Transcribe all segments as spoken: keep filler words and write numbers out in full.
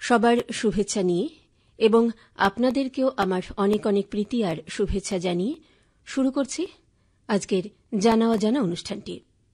সবার শুভেচ্ছা নিয়ে এবং আপনাদেরকেও আমার অনেক অনেক প্রীতি আর শুভেচ্ছা জানিয়ে শুরু করছি আজকের জানা অজানা অনুষ্ঠানটি।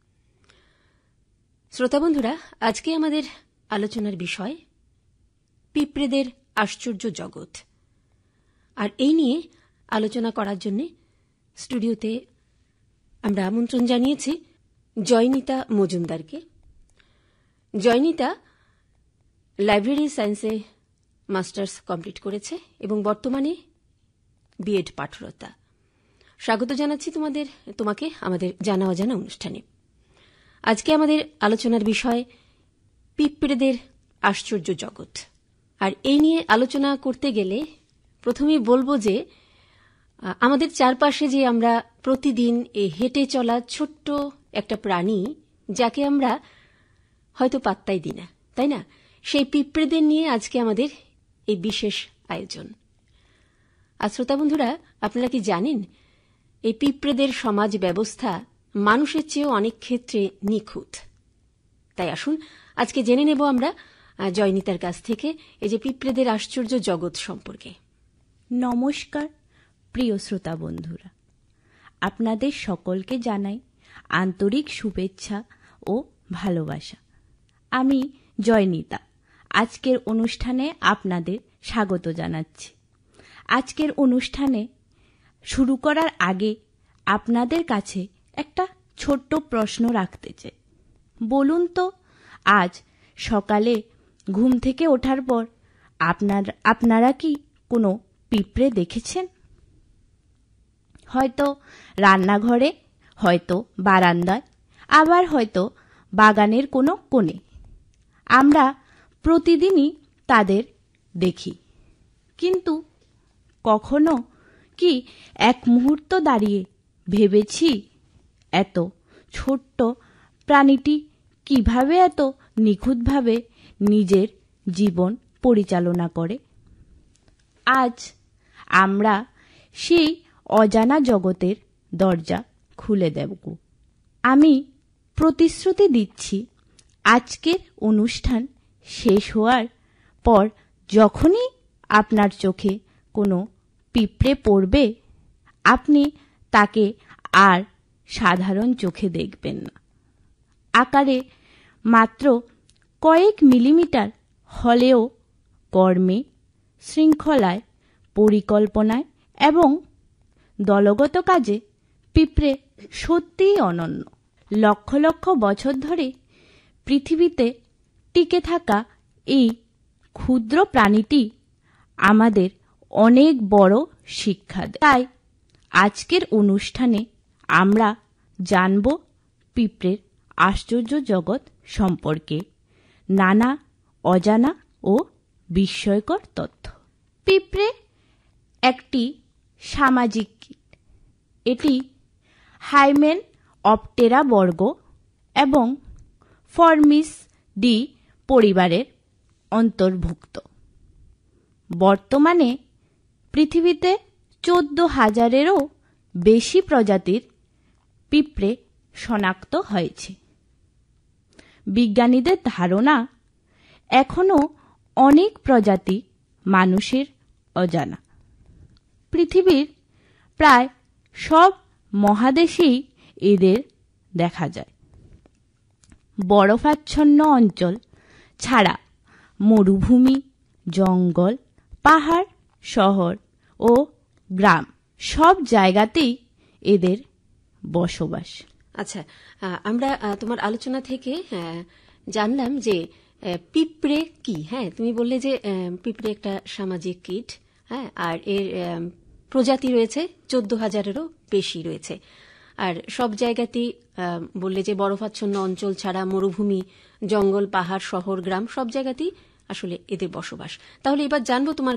শ্রোতা বন্ধুরা, আজকে আমাদের আলোচনার বিষয় পিঁপড়েদের আশ্চর্য জগৎ। আর এই নিয়ে আলোচনা করার জন্য স্টুডিওতে আমরা আমন্ত্রণ জানিয়েছি জয়নিতা মজুমদারকে। জয়নিতা লাইব্রেরি সায়েন্সে মাস্টার্স কমপ্লিট করেছে এবং বর্তমানে বিএড পাঠরতা। স্বাগত জানাচ্ছি তোমাদের তোমাকে আমাদের জানা অজানা অনুষ্ঠানে। আজকে আমাদের আলোচনার বিষয় পিঁপড়েদের আশ্চর্য জগৎ। আর এই নিয়ে আলোচনা করতে গেলে প্রথমেই বলবো যে আমাদের চারপাশে যে আমরা প্রতিদিন এই হেঁটে চলা ছোট্ট একটা প্রাণী, যাকে আমরা হয়তো পাত্তাই দিই না, তাই না? সেই পিঁপড়েদের নিয়ে আজকে আমাদের এই বিশেষ আয়োজন। আর শ্রোতা বন্ধুরা, আপনারা কি জানেন এই পিঁপড়েদের সমাজ ব্যবস্থা মানুষের চেয়েও অনেক ক্ষেত্রে নিখুঁত। তাই আসুন আজকে জেনে নেব আমরা জয়নিতার কাছ থেকে এই যে পিঁপড়েদের আশ্চর্য জগৎ সম্পর্কে। নমস্কার প্রিয় শ্রোতা বন্ধুরা, আপনাদের সকলকে জানাই আন্তরিক শুভেচ্ছা ও ভালোবাসা। আমি জয়নিতা আজকের অনুষ্ঠানে আপনাদের স্বাগত জানাচ্ছি। আজকের অনুষ্ঠানে শুরু করার আগে আপনাদের কাছে একটা ছোট্ট প্রশ্ন রাখতে চাই। বলুন তো, আজ সকালে ঘুম থেকে ওঠার পর আপনার আপনারা কি কোনো পিঁপড়ে দেখেছেন? হয়তো রান্নাঘরে, হয়তো বারান্দায়, আবার হয়তো বাগানের কোনো কোণে। আমরা প্রতিদিনই তাদের দেখি, কিন্তু কখনো কি এক মুহূর্ত দাঁড়িয়ে ভেবেছি এত ছোট্ট প্রাণীটি কিভাবে এত নিখুঁতভাবে নিজের জীবন পরিচালনা করে? আজ আমরা সেই অজানা জগতের দরজা খুলে দেব। আমি প্রতিশ্রুতি দিচ্ছি, আজকের অনুষ্ঠান শেষ হওয়ার পর যখনই আপনার চোখে কোনো পিঁপড়ে পড়বে, আপনি তাকে আর সাধারণ চোখে দেখবেন না। আকারে মাত্র কয়েক মিলিমিটার হলেও কর্মে, শৃঙ্খলায়, পরিকল্পনায় এবং দলগত কাজে পিঁপড়ে সত্যিই অনন্য। লক্ষ লক্ষ বছর ধরে পৃথিবীতে টিকে থাকা এই ক্ষুদ্র প্রাণীটি আমাদের অনেক বড় শিক্ষা দেয়। তাই আজকের অনুষ্ঠানে আমরা জানব পিঁপড়ের আশ্চর্য জগৎ সম্পর্কে নানা অজানা ও বিস্ময়কর তথ্য। পিঁপড়ে একটি সামাজিক কীট। এটি হাইমেন অপটেরা বর্গ এবং ফর্মিসডি পরিবারের অন্তর্ভুক্ত। বর্তমানে পৃথিবীতে চোদ্দ হাজারেরও বেশি প্রজাতির পিঁপড়ে শনাক্ত হয়েছে। বিজ্ঞানীদের ধারণা, এখনও অনেক প্রজাতি মানুষের অজানা। পৃথিবীর প্রায় সব মহাদেশেই এদের দেখা যায়। বরফাচ্ছন্ন অঞ্চল ছাড়া মরুভূমি, জঙ্গল, পাহাড়, শহর ও গ্রাম সব জায়গাতেই এদের বসবাস। আচ্ছা, আমরা তোমার আলোচনা থেকে জানলাম যে পিঁপড়ে কি। হ্যাঁ, তুমি বললে যে পিঁপড়ে একটা সামাজিক কীট। হ্যাঁ, আর এর প্রজাতি রয়েছে চোদ্দ হাজারেরও বেশি রয়েছে। আর সব জায়গাতেই বললে যে বরফাচ্ছন্ন অঞ্চল ছাড়া মরুভূমি, জঙ্গল, পাহাড়, শহর, গ্রাম সব জায়গাতেই আসলে এদের বসবাস। তাহলে এবার জানবো তোমার